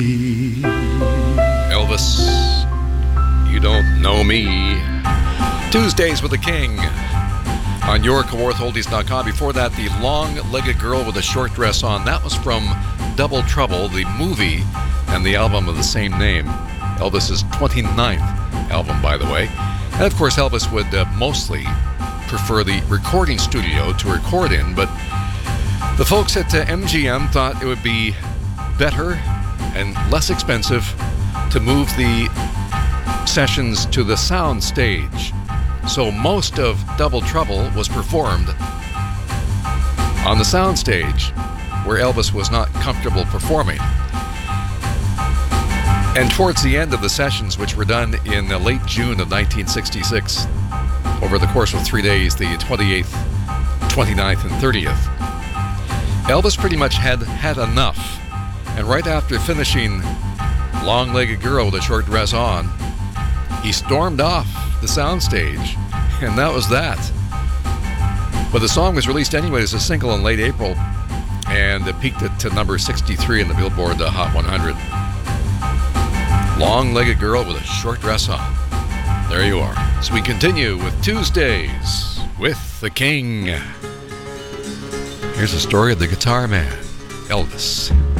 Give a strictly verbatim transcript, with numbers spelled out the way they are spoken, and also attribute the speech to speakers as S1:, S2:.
S1: Elvis, You Don't Know Me. Tuesdays with the King on your Kawarth Oldies dot com. Before that, The Long-Legged Girl with a Short Dress On. That was from Double Trouble, the movie and the album of the same name. Elvis's twenty-ninth album, by the way. And of course, Elvis would uh, mostly prefer the recording studio to record in, but the folks at uh, M G M thought it would be better and less expensive to move the sessions to the sound stage. So most of Double Trouble was performed on the sound stage, where Elvis was not comfortable performing. And towards the end of the sessions, which were done in the late June of nineteen sixty-six, over the course of three days, the twenty-eighth, twenty-ninth, and thirtieth, Elvis pretty much had had enough. And right after finishing Long-Legged Girl with a Short Dress On, he stormed off the soundstage, and that was that. But the song was released anyway as a single in late April, and it peaked at to number sixty-three in the Billboard the Hot one hundred. Long-Legged Girl with a Short Dress On. There you are. So we continue with Tuesdays with the King. Here's the story of the guitar man, Elvis.